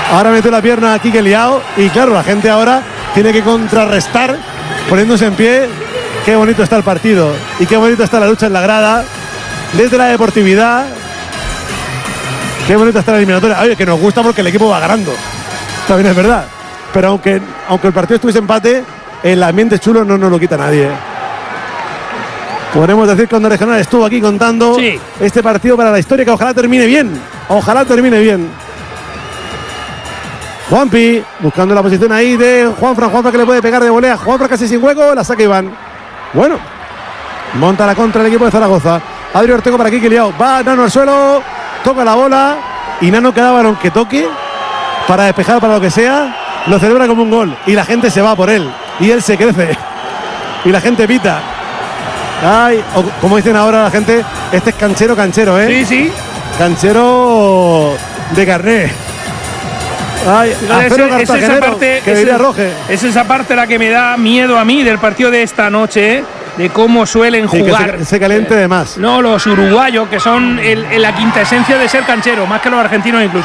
Ahora mete la pierna aquí que liado. Y claro, la gente ahora tiene que contrarrestar poniéndose en pie. Qué bonito está el partido. Y qué bonito está la lucha en la grada. Desde la deportividad. Qué bonito está la eliminatoria. Oye, que nos gusta porque el equipo va ganando. También es verdad. Pero aunque el partido estuviese empate, el ambiente chulo no nos lo quita nadie. Podemos decir que Onda Regional estuvo aquí contando este partido para la historia, que ojalá termine bien. Ojalá termine bien. Juanpi, buscando la posición ahí de Juanfran que le puede pegar de volea. Juanfran casi sin hueco, la saca Iván. Bueno, monta la contra el equipo de Zaragoza. Adri Ortego para aquí, que liado. Va Nano al suelo, toca la bola y Nano cada balón que toque para despejar, para lo que sea, lo celebra como un gol y la gente se va por él y él se crece y la gente pita. Ay, como dicen ahora la gente, este es canchero, ¿eh? Sí. Canchero de carné. Ay, es esa parte, que diría Roge. Es esa parte la que me da miedo a mí del partido de esta noche, ¿eh? De cómo suelen jugar. Que se caliente de más. No, los uruguayos, que son la quinta esencia de ser canchero, más que los argentinos incluso.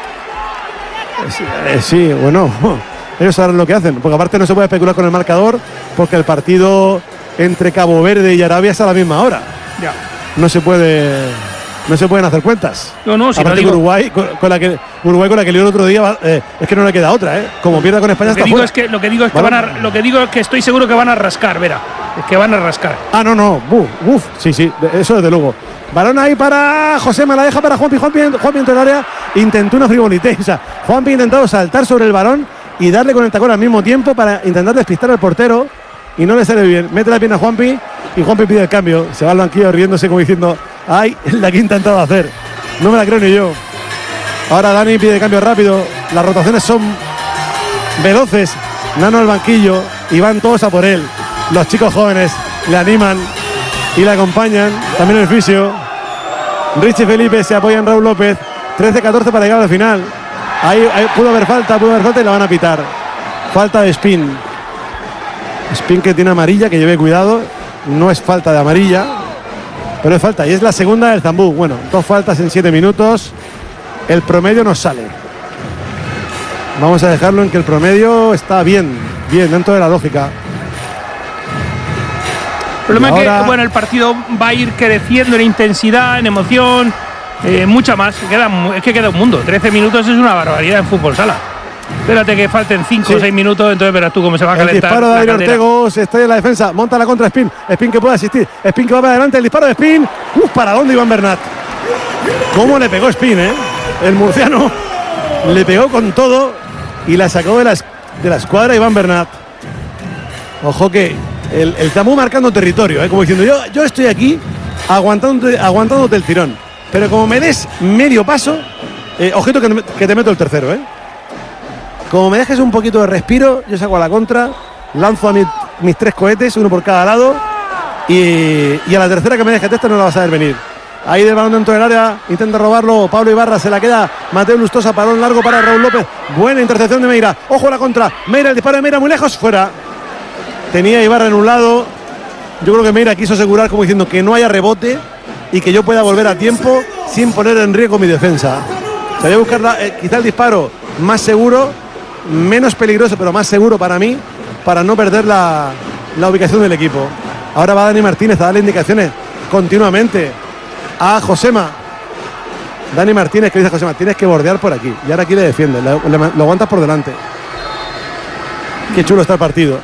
Sí, bueno, ellos saben lo que hacen, porque aparte no se puede especular con el marcador, porque el partido entre Cabo Verde y Arabia es a la misma hora. Ya. No se pueden hacer cuentas. No, si aparte no digo, Uruguay con la que lió el otro día, es que no le queda otra, ¿eh? Como pierda con España, lo que digo es que estoy seguro que van a rascar, verá. Es que van a rascar. Ah, no. Sí, eso desde luego. Balón ahí para Josema, la deja para Juanpi dentro del área. Intentó una frivolité. O sea, Juanpi ha intentado saltar sobre el balón y darle con el tacón al mismo tiempo para intentar despistar al portero. Y no le sale bien. Mete la pierna a Juanpi y Juanpi pide el cambio. Se va al banquillo riéndose como diciendo: ay, la que he intentado hacer. No me la creo ni yo. Ahora Dani pide cambio rápido. Las rotaciones son veloces. Nano al banquillo y van todos a por él. Los chicos jóvenes le animan y le acompañan. También el fisio. Richie Felipe se apoya en Raúl López. 13-14 para llegar al final. Ahí pudo haber falta y la van a pitar. Falta de Spin. Spin que tiene amarilla, que lleve cuidado. No es falta de amarilla, pero es falta. Y es la segunda del Zambú. Bueno, 2 faltas en 7 minutos. El promedio nos sale. Vamos a dejarlo en que el promedio está bien, dentro de la lógica. El problema es que el partido va a ir creciendo en intensidad, en emoción, mucha más. Es que queda un mundo. 13 minutos es una barbaridad en fútbol sala. Espérate que falten 5 o 6 minutos, entonces verás tú cómo se va a calentar. El disparo de Adri Ortego, se está en la defensa, monta la contra Spin. Spin que puede asistir. Spin que va para adelante, el disparo de Spin. ¿Para dónde Iván Bernat? ¿Cómo le pegó Spin, eh? El murciano le pegó con todo y la sacó de la escuadra Iván Bernat. Ojo que el Zambú marcando territorio, como diciendo: yo estoy aquí aguantándote el tirón. Pero como me des medio paso, ojito que te meto el tercero, Como me dejes un poquito de respiro, yo saco a la contra, lanzo a mis 3 cohetes, uno por cada lado, y a la tercera que me dejes esta no la vas a ver venir. Ahí del balón dentro del área, intenta robarlo Pablo Ibarra, se la queda Mateo Lustosa, balón largo para Raúl López. Buena intercepción de Meira, ojo a la contra, Meira, el disparo de Meira muy lejos, fuera. Tenía Ibarra en un lado, yo creo que Meira quiso asegurar como diciendo que no haya rebote y que yo pueda volver a tiempo sin poner en riesgo mi defensa. O sea, voy a buscar quizá el disparo más seguro, menos peligroso, pero más seguro para mí, para no perder la ubicación del equipo. Ahora va Dani Martínez a darle indicaciones continuamente a Josema. Dani Martínez que dice a Josema: tienes que bordear por aquí. Y ahora aquí le defiende, lo aguantas por delante. Qué chulo está el partido.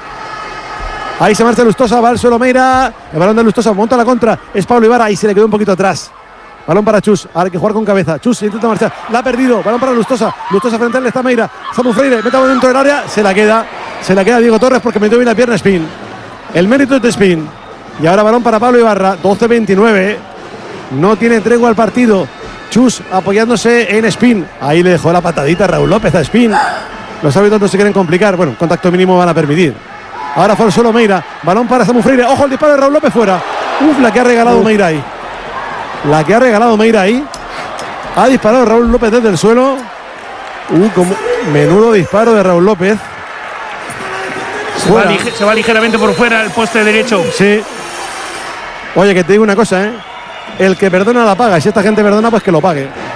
Ahí se marcha Lustosa, va al suelo Meira. El balón de Lustosa, monta la contra. Es Pablo Ibarra y se le quedó un poquito atrás. Balón para Chus, ahora hay que jugar con cabeza. Chus intenta marchar, la ha perdido. Balón para Lustosa, Lustosa frente a él está Meira. Samu Freire, meta dentro del área, se la queda Diego Torres porque metió bien la pierna Spin. El mérito es de Spin. Y ahora balón para Pablo Ibarra, 12-29. No tiene tregua al partido. Chus apoyándose en Spin. Ahí le dejó la patadita a Raúl López a Spin. Los árbitros no se quieren complicar. Bueno, contacto mínimo van a permitir. Ahora fue el suelo Meira. Balón para Samu Freire. Ojo el disparo de Raúl López fuera. La que ha regalado Meira ahí. La que ha regalado Meira ahí. Ha disparado Raúl López desde el suelo. Como menudo disparo de Raúl López. Se va ligeramente por fuera el poste derecho. Sí. Oye, que te digo una cosa, El que perdona la paga. Y si esta gente perdona, pues que lo pague.